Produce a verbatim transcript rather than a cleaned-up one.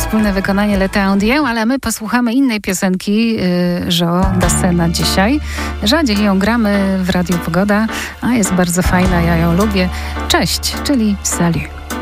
wspólne wykonanie Le Temps Indien, ale my posłuchamy innej piosenki yy, Jo Dassena dzisiaj. Rzadziej ją gramy w Radiu Pogoda, a jest bardzo fajna, ja ją lubię. Cześć, czyli salut.